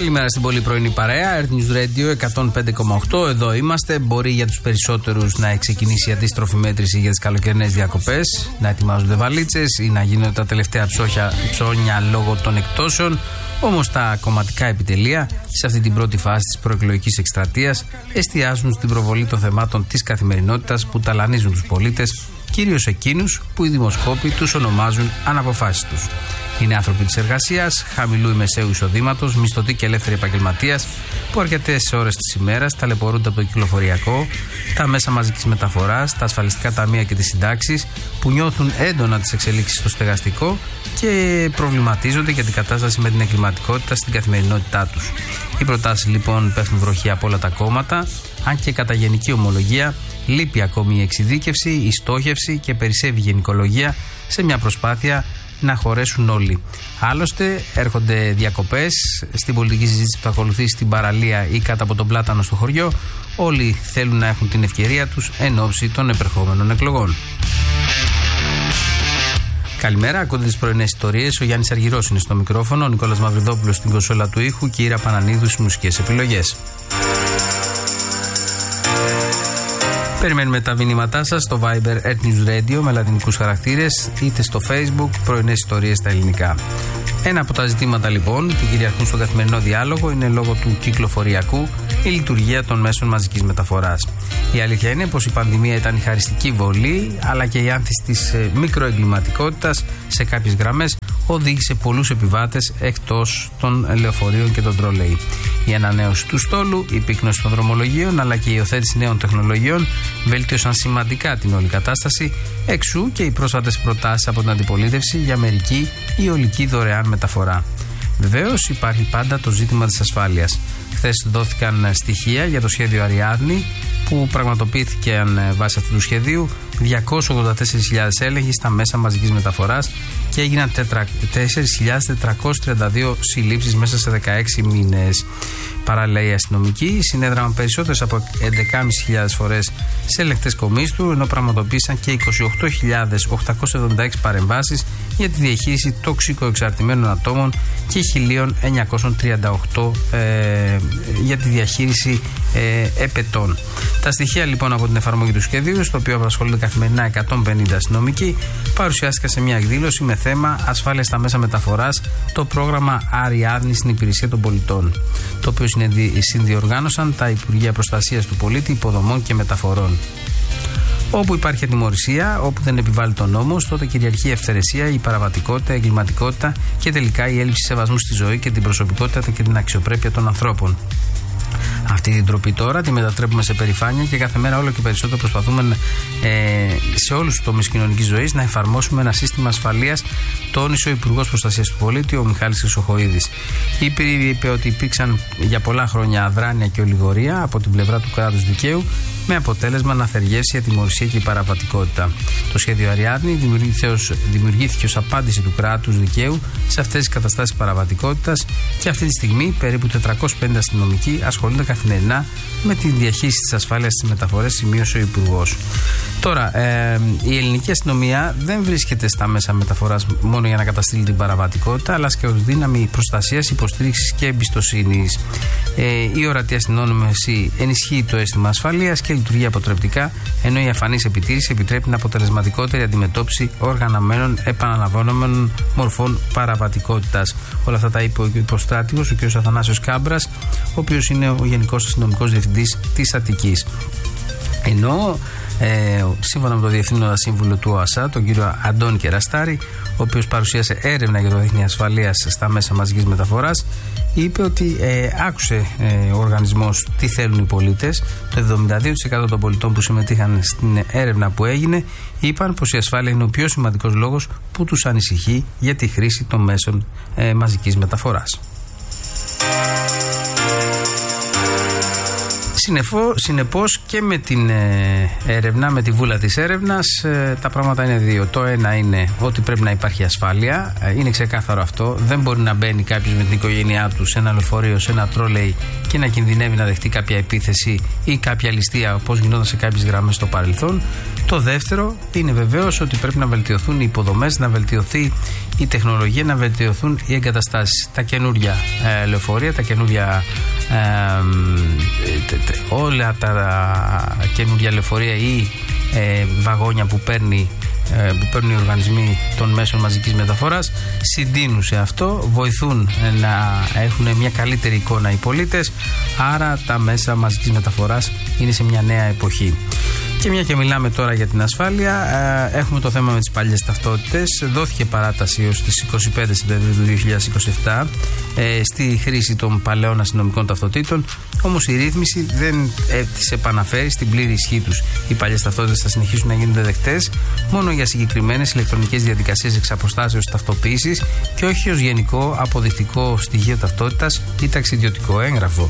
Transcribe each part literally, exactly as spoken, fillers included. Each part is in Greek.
Καλημέρα στην πολύ πρωινή παρέα. Earth News Radio εκατόν πέντε κόμμα οκτώ. Εδώ είμαστε. Μπορεί για τους περισσότερους να έχει ξεκινήσει η αντίστροφη μέτρηση για τις καλοκαιρινές διακοπές, να ετοιμάζονται βαλίτσες ή να γίνονται τα τελευταία ψώχια, ψώνια λόγω των εκτόσεων. Όμως τα κομματικά επιτελεία σε αυτή την πρώτη φάση της προεκλογικής εκστρατείας εστιάζουν στην προβολή των θεμάτων της καθημερινότητας που ταλανίζουν τους πολίτες, κυρίως εκείνους που οι δημοσκόποι τους ονομάζουν αναποφάσιστους. Είναι άνθρωποι της εργασίας, χαμηλού ή μεσαίου εισοδήματος, μισθωτοί και ελεύθεροι επαγγελματίας που αρκετές ώρες της ημέρας ταλαιπωρούνται από το κυκλοφοριακό, τα μέσα μαζικής μεταφοράς, τα ασφαλιστικά ταμεία και τις συντάξεις, που νιώθουν έντονα τις εξελίξεις στο στεγαστικό και προβληματίζονται για την κατάσταση με την εγκληματικότητα στην καθημερινότητά τους. Οι προτάσεις λοιπόν πέφτουν βροχή από όλα τα κόμματα, αν και κατά γενική ομολογία λείπει ακόμη η εξειδίκευση, η στόχευση και περισσεύει η γενικολογία σε μια προσπάθεια να χωρέσουν όλοι. Άλλωστε, έρχονται διακοπές στην πολιτική συζήτηση που θα ακολουθεί στην παραλία ή κάτω από τον πλάτανο στο χωριό. Όλοι θέλουν να έχουν την ευκαιρία τους εν ώψη των επερχόμενων εκλογών. Καλημέρα, ακούτε τις πρωινές ιστορίες. Ο Γιάννης Αργυρός είναι στο μικρόφωνο, ο Νικόλας Μαυριδόπουλος στην κονσόλα του ήχου και η Ήρα Πανανίδου στις μουσικές επιλογές. Περιμένουμε τα μηνύματά σας στο Viber Earth News Radio με λατινικούς χαρακτήρες, είτε στο Facebook πρωινές ιστορίες στα ελληνικά. Ένα από τα ζητήματα λοιπόν που κυριαρχούν στον καθημερινό διάλογο είναι λόγω του κυκλοφοριακού η λειτουργία των μέσων μαζικής μεταφοράς. Η αλήθεια είναι πως η πανδημία ήταν η χαριστική βολή, αλλά και η άνθηση της ε, μικροεγκληματικότητας σε κάποιες γραμμές οδήγησε πολλούς επιβάτες εκτός των λεωφορείων και των τρόλεϊ. Η ανανέωση του στόλου, η πύκνωση των δρομολογίων αλλά και η υιοθέτηση νέων τεχνολογιών βελτίωσαν σημαντικά την όλη κατάσταση, εξού και οι πρόσφατες προτάσεις από την αντιπολίτευση για μερική ή ολική δωρεάν μεταφορά. Βεβαίως υπάρχει πάντα το ζήτημα της ασφάλειας. Χθες δόθηκαν στοιχεία για το σχέδιο Αριάδνη που πραγματοποιήθηκαν βάσει αυτού του σχεδίου διακόσιες ογδόντα τέσσερις χιλιάδες έλεγχοι στα μέσα μαζικής μεταφοράς και έγιναν τέσσερις χιλιάδες τετρακόσιες τριάντα δύο συλλήψεις μέσα σε δεκαέξι μήνες. Παράλληλα, οι αστυνομικοί συνέδραμαν περισσότερες από έντεκα χιλιάδες φορές σε ελεγκτές κομίστου, ενώ πραγματοποίησαν και είκοσι οκτώ χιλιάδες οκτακόσιες εβδομήντα έξι παρεμβάσεις για τη διαχείριση τοξικοεξαρτημένων ατόμων και χίλια εννιακόσιες τριάντα οκτώ ε, για τη διαχείριση ε, επετών. Τα στοιχεία λοιπόν από την εφαρμογή του σχεδίου, στο οποίο απασχολούνται καθημερινά εκατόν πενήντα αστυνομικοί, παρουσιάστηκαν σε μια εκδήλωση με θέμα ασφάλεια στα μέσα μεταφοράς, το πρόγραμμα Αριάδνη στην υπηρεσία των πολιτών, το οποίο συνδιοργάνωσαν τα Υπουργεία Προστασίας του Πολίτη, Υποδομών και Μεταφορών. Όπου υπάρχει ατιμωρησία, όπου δεν επιβάλλει τον νόμος, τότε κυριαρχεί η ευθερεσία, η παραβατικότητα, η εγκληματικότητα και τελικά η έλλειψη σεβασμού στη ζωή και την προσωπικότητα και την αξιοπρέπεια των ανθρώπων. Αυτή την τροπή τώρα τη μετατρέπουμε σε περηφάνεια και κάθε μέρα όλο και περισσότερο προσπαθούμε ε, σε όλους τους τομείς κοινωνικής ζωής να εφαρμόσουμε ένα σύστημα ασφαλείας, τόνισε ο Υπουργός Προστασίας του Πολίτη, ο Μιχάλης Χρυσοχοΐδης. Είπε, είπε ότι υπήρξαν για πολλά χρόνια αδράνεια και ολιγορία από την πλευρά του κράτους δικαίου, με αποτέλεσμα να θεργεύσει η ατιμωρησία και η παραβατικότητα. Το σχέδιο Αριάδνη δημιουργήθηκε ως, δημιουργήθηκε ως απάντηση του κράτους δικαίου σε αυτές τις καταστάσεις παραβατικότητας και αυτή τη στιγμή περίπου τετρακόσιοι πενήντα αστυνομικοί ασχολούνται καθημερινά με τη διαχείριση της ασφάλειας στις μεταφορές, σημείωσε ο Υπουργός. Τώρα, ε, η ελληνική αστυνομία δεν βρίσκεται στα μέσα μεταφοράς μόνο για να καταστήλει την παραβατικότητα, αλλά και ως δύναμη προστασίας, υποστήριξης και εμπιστοσύνης. Ε, η ορατή αστυνόμευση ενισχύει το αίσθημα ασφαλείας και λειτουργεί αποτρεπτικά, ενώ η αφανής επιτήρηση επιτρέπει την αποτελεσματικότερη αντιμετώπιση οργανωμένων επαναλαμβανόμενων μορφών παραβατικότητας. Όλα αυτά τα είπε ο υποστράτηγος, ο κ. Αθανάσιος Κάμπρας, ο οποίος είναι ο Γενικός Αστυνομικός Διευθυντής της Αττικής. Ενώ ε, σύμφωνα με τον Διευθύνοντα Σύμβουλο του ΟΑΣΑ, τον κύριο Αντώνη Κεραστάρη, ο οποίος παρουσίασε έρευνα για το δίκτυο ασφαλείας στα μέσα μαζικής μεταφοράς, είπε ότι ε, άκουσε ε, ο οργανισμός τι θέλουν οι πολίτες. Το εβδομήντα δύο τοις εκατό των πολιτών που συμμετείχαν στην έρευνα που έγινε είπαν πως η ασφάλεια είναι ο πιο σημαντικός λόγος που τους ανησυχεί για τη χρήση των μέσων ε, μαζικής μεταφοράς. Συνεπώς και με την ε, έρευνα, με τη βούλα της έρευνας, ε, τα πράγματα είναι δύο. Το ένα είναι ότι πρέπει να υπάρχει ασφάλεια, ε, είναι ξεκάθαρο αυτό. Δεν μπορεί να μπαίνει κάποιος με την οικογένειά του σε ένα λεωφορείο, σε ένα τρόλεϊ και να κινδυνεύει να δεχτεί κάποια επίθεση ή κάποια ληστεία, όπως γινόταν σε κάποιες γραμμές στο παρελθόν. Το δεύτερο είναι βεβαίως ότι πρέπει να βελτιωθούν οι υποδομές, να βελτιωθεί η τεχνολογία, να βελτιωθούν οι εγκαταστάσεις. Τα καινούρια ε, λεωφορεία, τα καινούρια ε, τε, τε, όλα τα καινούρια λεωφορεία ή ε, βαγόνια που παίρνει που παίρνουν οι οργανισμοί των μέσων μαζικής μεταφοράς συντείνουν σε αυτό, βοηθούν να έχουν μια καλύτερη εικόνα οι πολίτες, άρα τα μέσα μαζικής μεταφοράς είναι σε μια νέα εποχή. Και μια και μιλάμε τώρα για την ασφάλεια, έχουμε το θέμα με τις παλιές ταυτότητες. Δόθηκε παράταση ως τις είκοσι πέντε Σεπτεμβρίου του δύο χιλιάδες είκοσι επτά στη χρήση των παλαιών αστυνομικών ταυτοτήτων, όμως η ρύθμιση δεν τις επαναφέρει στην πλήρη ισχύ τους. Οι παλιές ταυτότητες θα συνεχίσουν να γίνονται δεκτές μόνο για συγκεκριμένες ηλεκτρονικές διαδικασίες εξ αποστάσεως ταυτοποίησης και όχι ως γενικό αποδεικτικό στοιχείο ταυτότητας ή ταξιδιωτικό έγγραφο.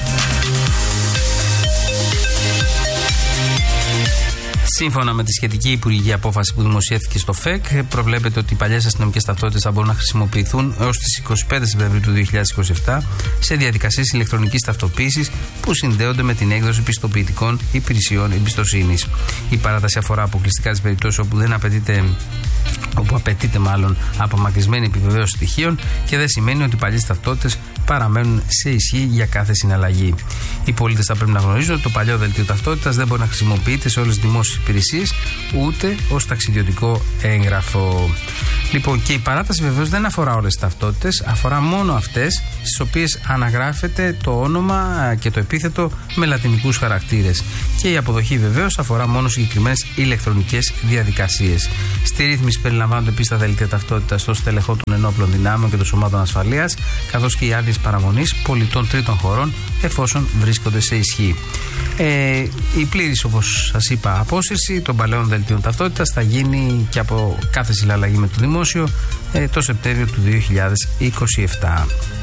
Σύμφωνα με τη σχετική υπουργική απόφαση που δημοσιεύθηκε στο ΦΕΚ, προβλέπεται ότι οι παλιές αστυνομικές ταυτότητες θα μπορούν να χρησιμοποιηθούν έως τις είκοσι πέντε Σεπτεμβρίου του δύο χιλιάδες είκοσι επτά σε διαδικασίες ηλεκτρονικής ταυτοποίησης που συνδέονται με την έκδοση πιστοποιητικών υπηρεσιών εμπιστοσύνης. Η παράταση αφορά αποκλειστικά τις περιπτώσεις όπου δεν απαιτείται. όπου απαιτείται μάλλον απομακρυσμένη επιβεβαίωση στοιχείων και δεν σημαίνει ότι οι παλιές ταυτότητες παραμένουν σε ισχύ για κάθε συναλλαγή. Οι πολίτες θα πρέπει να γνωρίζουν ότι το παλιό δελτίο ταυτότητας δεν μπορεί να χρησιμοποιείται σε όλες τις δημόσιες υπηρεσίες ούτε ως ταξιδιωτικό έγγραφο. Λοιπόν, και η παράταση βεβαίως δεν αφορά όλες τις ταυτότητες, αφορά μόνο αυτές στις οποίες αναγράφεται το όνομα και το επίθετο με λατινικούς χαρακτήρες. Και η αποδοχή βεβαίως αφορά μόνο συγκεκριμένες ηλεκτρονικές διαδικασίες. Στη ρύθμιση περιλαμβάνονται επίσης τα δελτία ταυτότητας των στελεχών των ενόπλων δυνάμεων και των σωμάτων ασφαλείας, καθώς και οι άδειες παραμονής πολιτών τρίτων χωρών, εφόσον βρίσκονται σε ισχύ. Ε, η πλήρης, όπως σας είπα, απόσυρση των παλαιών δελτίων ταυτότητας θα γίνει και από κάθε συναλλαγή με το δημόσιο ε, το Σεπτέμβριο του δύο χιλιάδες είκοσι επτά.